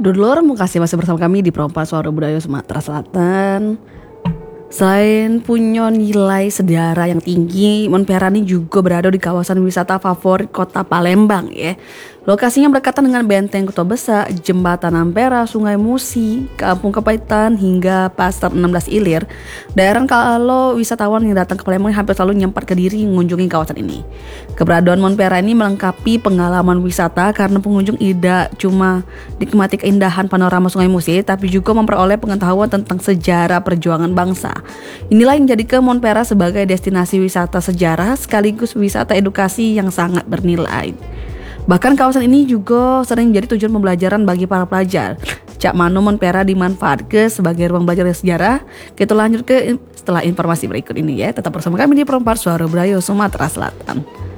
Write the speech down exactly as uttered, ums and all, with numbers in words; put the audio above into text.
Dulur, makasih masih bersama kami di Perompak Suara Budaya Sumatera Selatan. Selain punya nilai sejarah yang tinggi, Monpera ini juga berada di kawasan wisata favorit kota Palembang ya. Lokasinya berdekatan dengan Benteng Kota Besar, Jembatan Ampera, Sungai Musi, Kampung Kepaitan hingga Pasar enam belas Ilir. Daerah kalau wisatawan yang datang ke Palembang hampir selalu nyempat ke diri mengunjungi kawasan ini. Keberadaan Monpera ini melengkapi pengalaman wisata karena pengunjung tidak cuma nikmati keindahan panorama Sungai Musi, tapi juga memperoleh pengetahuan tentang sejarah perjuangan bangsa. Inilah yang menjadikan Monpera sebagai destinasi wisata sejarah sekaligus wisata edukasi yang sangat bernilai. Bahkan kawasan ini juga sering jadi tujuan pembelajaran bagi para pelajar. Cak mano Monpera dimanfaatkan sebagai ruang belajar sejarah. Kita lanjut ke setelah informasi berikut ini ya. Tetap bersama kami di Perompak Suara Budaya Sumatera Selatan.